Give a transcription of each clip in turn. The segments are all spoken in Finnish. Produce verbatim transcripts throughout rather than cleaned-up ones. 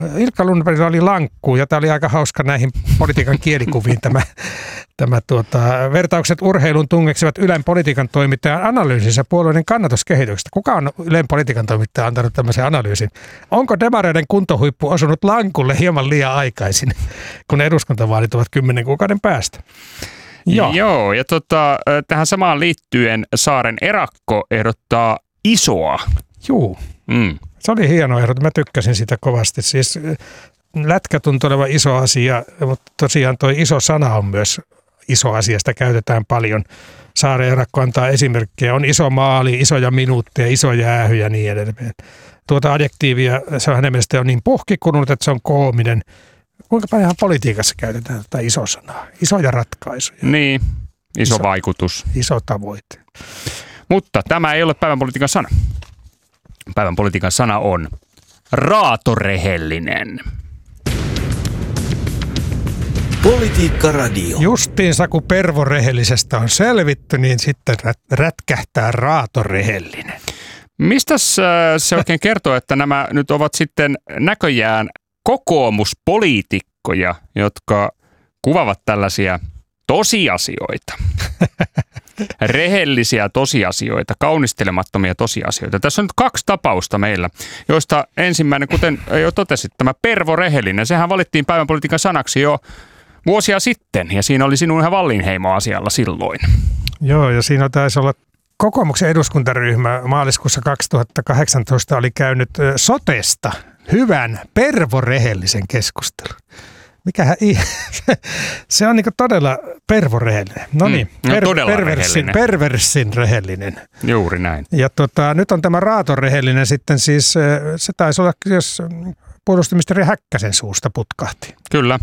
Ilkka Lundbergilla oli lankku, ja tämä oli aika hauska näihin politiikan kielikuviin tämä, tämä tuota, vertaukset urheilun tungeksivat Ylen politiikan toimittajan analyysinsä puolueiden kannatuskehityksestä. Kuka on Ylen politiikan toimittaja antanut tämmöisen analyysin? Onko demareiden kuntohuippu osunut lankulle hieman liian aikaisin, kun eduskuntavaalit ovat kymmenen kuukauden päästä? Joo, Joo ja tota, tähän samaan liittyen Saaren Erakko ehdottaa isoa. Juu. Mm. Se oli hieno ehdotus. Mä tykkäsin sitä kovasti. Siis lätkä tuntuu olevan iso asia, mutta tosiaan toi iso sana on myös iso asia. Sitä käytetään paljon. Saaren Erakko antaa esimerkkejä. On iso maali, isoja minuutteja, iso jäähy ja niin edelleen. Tuota adjektiivia, se on hänen mielestä on niin puhkikunut, että se on koominen. Kuinka paljon politiikassa käytetään tätä iso sanaa? Isoja ratkaisuja. Niin, iso, iso vaikutus. Iso tavoite. Mutta tämä ei ole päivän politiikan sana. Päivän politiikan sana on raatorehellinen. Politiikka Radio. Justiinsa kun pervorehellisestä on selvitty, niin sitten rätkähtää raatorehellinen. Mistäs se oikein kertoo, että nämä nyt ovat sitten näköjään kokoomuspoliitikkoja, jotka kuvavat tällaisia tosiasioita? Rehellisiä tosiasioita, kaunistelemattomia tosiasioita. Tässä on nyt kaksi tapausta meillä, joista ensimmäinen, kuten jo totesit, tämä pervorehellinen, sehän valittiin päivän politiikan sanaksi jo vuosia sitten, ja siinä oli sinun ihan Wallinheimo asialla silloin. Joo, ja siinä taisi olla kokoomuksen eduskuntaryhmä maaliskuussa kaksituhattakahdeksantoista oli käynyt sotesta hyvän pervorehellisen keskustelun. Mikähän se on niinku todella pervorehellinen. No niin, mm, no, per, perversin, rehellinen. perversin rehellinen. Juuri näin. Ja tota, nyt on tämä raatorehellinen sitten siis, se taisi olla, jos puolustusministeri Häkkäsen suusta putkahti. Kyllä.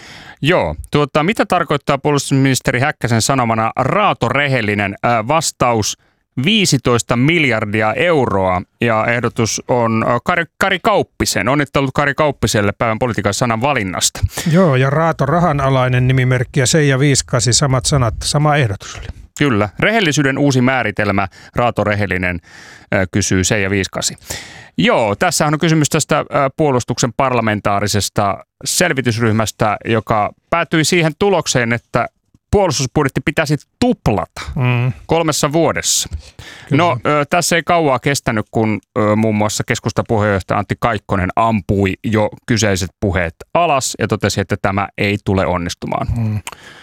Joo, tuota, mitä tarkoittaa puolustusministeri Häkkäsen sanomana raatorehellinen? Ää, vastaus viisitoista miljardia euroa, ja ehdotus on Kari, Kari Kauppisen. Onnittelut Kari Kauppiselle päivän politiikan sanan valinnasta. Joo, ja Raato rahanalainen nimimerkki ja Seija Viiskasi, samat sanat, sama ehdotus oli. Kyllä. Rehellisyyden uusi määritelmä, raatorehellinen, äh, kysyy Seija Viiskasi. Joo, tässä on kysymys tästä äh, puolustuksen parlamentaarisesta selvitysryhmästä, joka päätyi siihen tulokseen, että puolustusbudjetti pitäisi tuplata mm. kolmessa vuodessa. Kyllä. No ö, tässä ei kauaa kestänyt, kun ö, muun muassa keskustapuheenjohtaja Antti Kaikkonen ampui jo kyseiset puheet alas ja totesi, että tämä ei tule onnistumaan. Mm.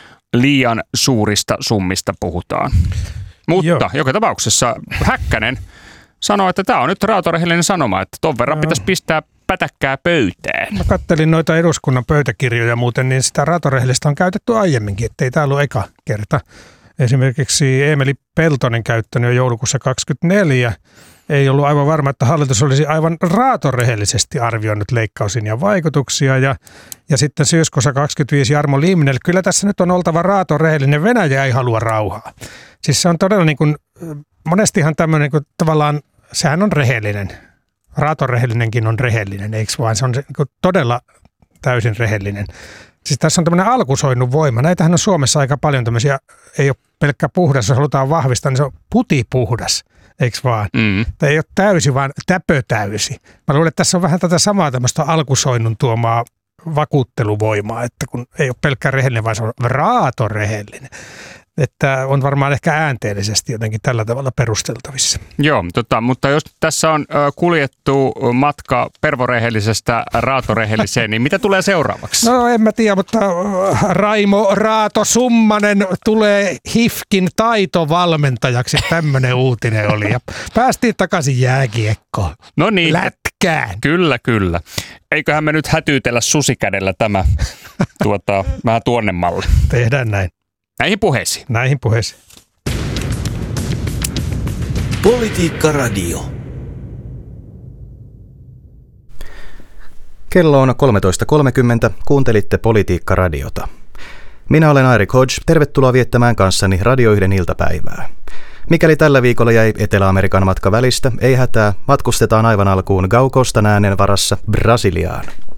Liian suurista summista puhutaan. Mutta Joo. joka tapauksessa Häkkänen sanoi, että tämä on nyt raatorehellinen sanoma, että ton verran Joo. pitäisi pistää pätäkkää pöytään. Mä kattelin noita eduskunnan pöytäkirjoja muuten, niin sitä raatorehellistä on käytetty aiemminkin, ettei tämä ollut eka kerta. Esimerkiksi Eemeli Peltonen käyttänyt jo joulukuussa kaksikymmentäneljä. Ei ollut aivan varma, että hallitus olisi aivan raatorehellisesti arvioinut leikkauslinjan vaikutuksia. Ja, ja sitten syyskuussa kaksikymmentäviisi Jarmo Limnell. Kyllä tässä nyt on oltava raatorehellinen. Venäjä ei halua rauhaa. Siis se on todella niin kuin, monestihan tämmöinen niin tavallaan, sehän on rehellinen. Raatorehellinenkin on rehellinen, eikö vaan? Se on todella täysin rehellinen. Siis tässä on tämmöinen alkusoinnun voima. Näitähän on Suomessa aika paljon tämmöisiä, ei ole pelkkä puhdas, jos halutaan vahvistaa, niin se on putipuhdas, eikö vaan? Mm. Tai ei ole täysi, vaan täpötäysi. Mä luulen, että tässä on vähän tätä samaa tämmöistä alkusoinnun tuomaa vakuutteluvoimaa, että kun ei ole pelkkä rehellinen, vaan se on raatorehellinen. Että on varmaan ehkä äänteellisesti jotenkin tällä tavalla perusteltavissa. Joo, tota, mutta jos tässä on ö, kuljettu matka pervorehellisestä raatorehelliseen, niin mitä tulee seuraavaksi? No en mä tiedä, mutta Raimo Raato Summanen tulee H I F K:n taitovalmentajaksi. Tämmöinen uutinen oli ja päästiin takaisin jääkiekkoon. No niin. Lätkään. Kyllä, kyllä. Eiköhän me nyt hätyytellä susikädellä tämä tuota, vähän tuonnemmalle. Tehdään näin. Näihin puheisiin. Näihin puheisiin. Politiikka Radio. Kello on kolmetoista kolmekymmentä. Kuuntelitte Politiikka Radiota. Minä olen Airik Hodge. Tervetuloa viettämään kanssani Radio yhden iltapäivää. Mikäli tällä viikolla jäi Etelä-Amerikan matka välistä, ei hätää, matkustetaan aivan alkuun Gau Costan äänen varassa Brasiliaan.